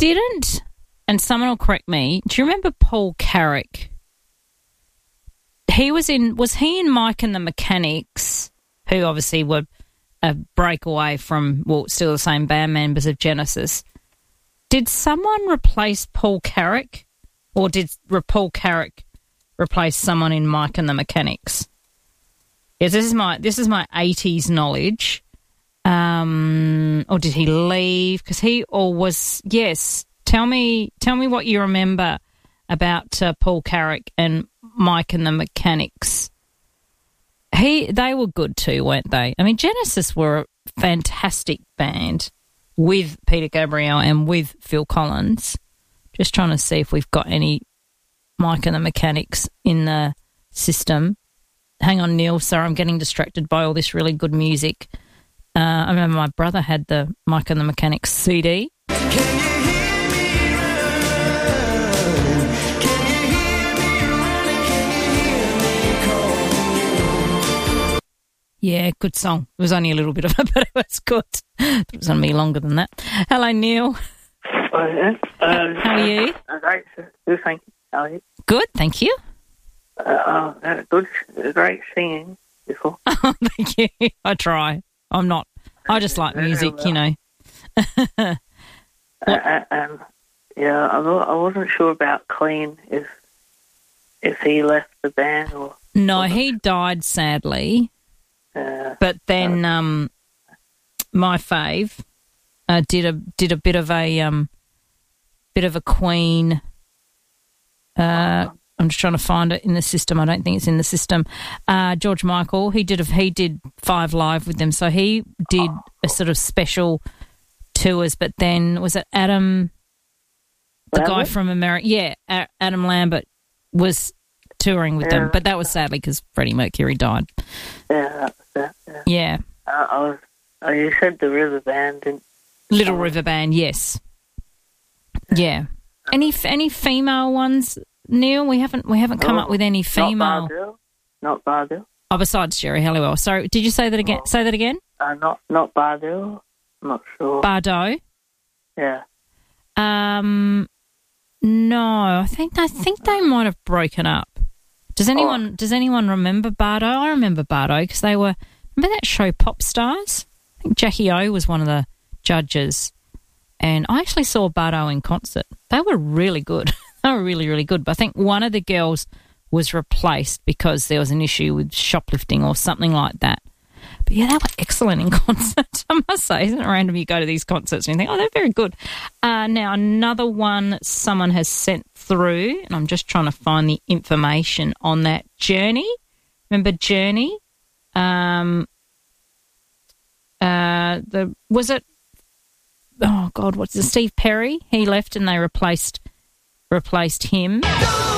didn't, and someone will correct me, do you remember Paul Carrick? Was he in Mike and the Mechanics, who obviously were a breakaway from, still the same band members of Genesis? Did someone replace Paul Carrick, or did Paul Carrick replace someone in Mike and the Mechanics? Yes, this is my 80s knowledge. Or did he leave? Because yes. Tell me what you remember about Paul Carrick and Mike and the Mechanics. They were good too, weren't they? I mean, Genesis were a fantastic band with Peter Gabriel and with Phil Collins. Just trying to see if we've got any Mike and the Mechanics in the system. Hang on, Neil. Sorry, I'm getting distracted by all this really good music. I remember my brother had the Mike and the Mechanics CD. Yeah, good song. It was only a little bit of it, but it was good. It was going to be longer than that. Hello, Neil. How are you? Great. Good, thank you. How are you? Good, thank you. Good. Great singing before. Oh, thank you. I try. I'm not. I just like music, you know. I wasn't sure about Clean, if he left the band or... No, he died sadly. But then my fave did a bit of a Queen. I'm just trying to find it in the system. I don't think it's in the system. George Michael, he did 5 Live with them, so he did a sort of special tours. But then was it Adam, the guy from America? Yeah, Adam Lambert was touring with them, but that was sadly because Freddie Mercury died. Yeah. Yeah. You said the River Band, didn't? Little River Band, yes. Yeah. Any female ones, Neil? We haven't come up with any female. Not Bardell. Oh, besides Jerry Halliwell. Sorry, did you say that again? Say that again. Not Bardell. I'm not sure. Bardot. Yeah. No, I think they might have broken up. Does anyone remember Bardo? I remember Bardo because they were. Remember that show Pop Stars? I think Jackie O was one of the judges, and I actually saw Bardo in concert. They were really good. They were really, really good. But I think one of the girls was replaced because there was an issue with shoplifting or something like that. But yeah, they were excellent in concert, I must say. Isn't it random you go to these concerts and you think, oh, they're very good. Now, another one someone has sent through, and I'm just trying to find the information on that. Journey. Remember Journey? Was it, oh, God, what's it, Steve Perry? He left and they replaced him.